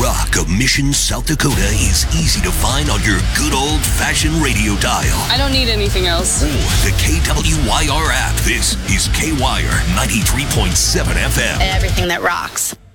rock of Mission, South Dakota is easy to find on your good old-fashioned radio dial. I don't need anything else. Or the KWYR app. This is KWYR 93.7 FM. Everything that rocks.